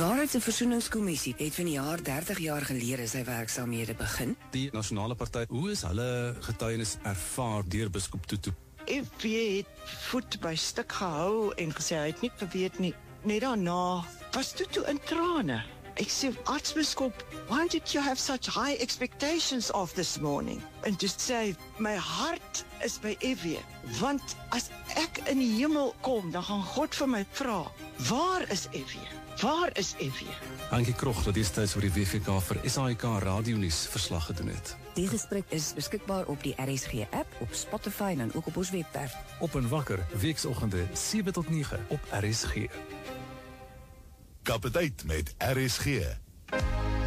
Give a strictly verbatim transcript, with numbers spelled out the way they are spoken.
Waarheids- en Versoeningskommissie het van die jaar dertig jaar gelede sy werksaamhede begin. Die Nasionale Party, hoe is hulle getuienis ervaar deur Biskop Tutu? F W het voet by stuk gehou en gesê hy het nie geweet nie. Net daarna was Tutu in trane. Ek sê, Aartsbiskop, why did you have such high expectations of this morning? En just sê, my hart is by F W, want as ek in die hemel kom, dan gaan God vir my vra, waar is F W? Waar is F W? Ankie Krog, dat destyds oor die W V K vir S A I K radionuus verslag gedoen het. Die gesprek is beskikbaar op die R S G app, op Spotify en ook op ons webwerf. Op en wakker, weeksoggende sewe tot nege op R S G. Kapiteit met R S G.